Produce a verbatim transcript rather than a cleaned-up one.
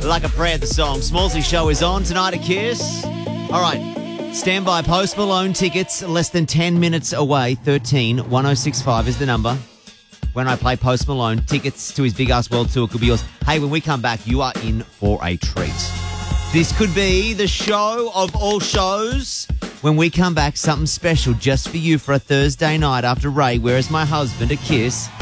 Like a Prayer, the song. Smallsy Show is on tonight at Kiss. All right. Stand by. Post Malone tickets less than ten minutes away. thirteen one oh six five is the number. When I play Post Malone, tickets to his Big Ass World Tour could be yours. Hey, when we come back, you are in for a treat. This could be the show of all shows. When we come back, something special just for you for a Thursday night after Ray, Where Is My Husband, a Kiss.